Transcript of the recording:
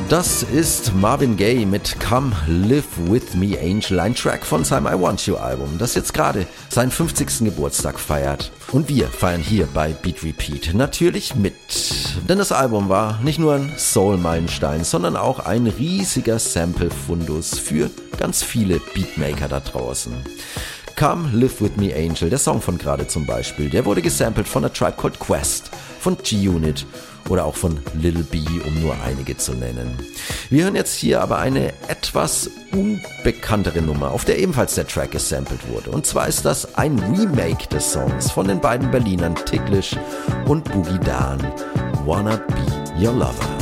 Das ist Marvin Gaye mit Come Live With Me Angel, ein Track von seinem I Want You Album, das jetzt gerade seinen 50. Geburtstag feiert. Und wir feiern hier bei Beat Repeat natürlich mit. Denn das Album war nicht nur ein Soul-Meilenstein, sondern auch ein riesiger Sample-Fundus für ganz viele Beatmaker da draußen. Come Live With Me Angel, der Song von gerade zum Beispiel, der wurde gesampelt von A Tribe Called Quest, von G-Unit oder auch von Lil B, um nur einige zu nennen. Wir hören jetzt hier aber eine etwas unbekanntere Nummer, auf der ebenfalls der Track gesampelt wurde. Und zwar ist das ein Remake des Songs von den beiden Berlinern Ticklish und Boogie Dan, Wanna Be Your Lover.